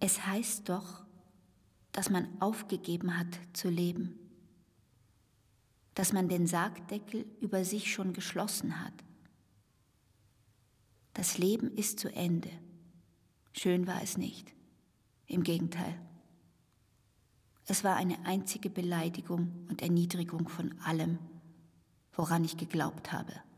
Es heißt doch, dass man aufgegeben hat zu leben, dass man den Sargdeckel über sich schon geschlossen hat. Das Leben ist zu Ende. Schön war es nicht. Im Gegenteil. Es war eine einzige Beleidigung und Erniedrigung von allem, woran ich geglaubt habe.